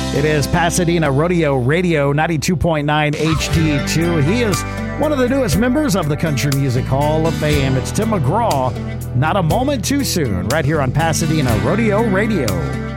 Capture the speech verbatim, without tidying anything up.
It is Pasadena Rodeo Radio, ninety-two point nine H D two. He is one of the newest members of the Country Music Hall of Fame. It's Tim McGraw, Not a Moment Too Soon, right here on Pasadena Rodeo Radio.